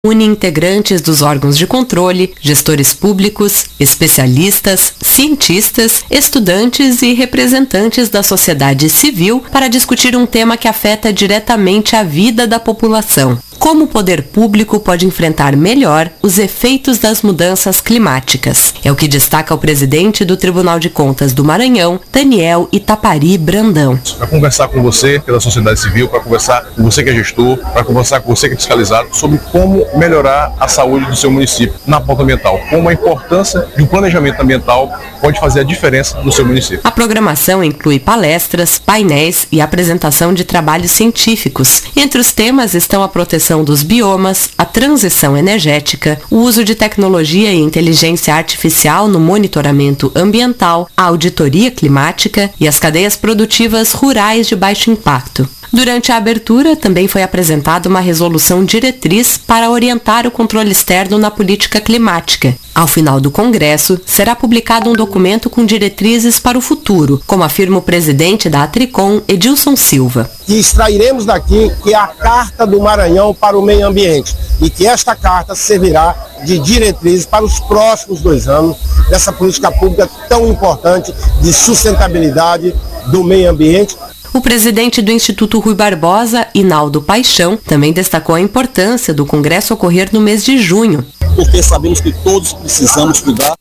une integrantes dos órgãos de controle, gestores públicos, especialistas, cientistas, estudantes e representantes da sociedade civil para discutir um tema que afeta diretamente a vida da população. Como o poder público pode enfrentar melhor os efeitos das mudanças climáticas? É o que destaca o presidente do Tribunal de Contas do Maranhão, Daniel Itapari Brandão. Para conversar com você, que é da sociedade civil, para conversar com você que é gestor, para conversar com você que é fiscalizado, sobre como melhorar a saúde do seu município na pauta ambiental, como a importância de um planejamento ambiental pode fazer a diferença no seu município. A programação inclui palestras, painéis e apresentação de trabalhos científicos. Entre os temas estão a proteção dos biomas, a transição energética, o uso de tecnologia e inteligência artificial no monitoramento ambiental, a auditoria climática e as cadeias produtivas rurais de baixo impacto. Durante a abertura, também foi apresentada uma resolução diretriz para orientar o controle externo na política climática. Ao final do Congresso, será publicado um documento com diretrizes para o futuro, como afirma o presidente da Atricom, Edilson Silva. Que extrairemos daqui que é a Carta do Maranhão para o Meio Ambiente e que esta carta servirá de diretrizes para os próximos 2 anos dessa política pública tão importante de sustentabilidade do meio ambiente. O presidente do Instituto Rui Barbosa, Inaldo Paixão, também destacou a importância do Congresso ocorrer no mês de junho. Porque sabemos que todos precisamos cuidar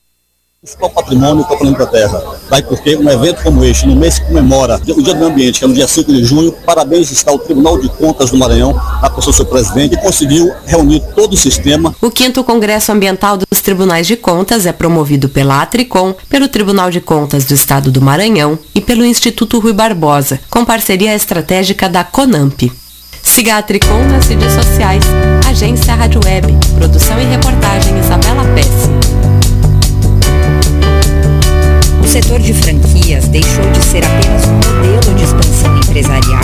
do patrimônio e do planeta Terra. Daí porque um evento como este, no mês que comemora o Dia do Meio Ambiente, que é no dia 5 de junho, parabéns está o Tribunal de Contas do Maranhão, na pessoa do seu presidente, que conseguiu reunir todo o sistema. O 5º Congresso Ambiental dos Tribunais de Contas é promovido pela Atricom, pelo Tribunal de Contas do Estado do Maranhão e pelo Instituto Rui Barbosa, com parceria estratégica da CONAMP. Siga a Atricom nas redes sociais. Agência Rádio Web. Produção e reportagem Isabela Pesce. O setor de franquias deixou de ser apenas um modelo de expansão empresarial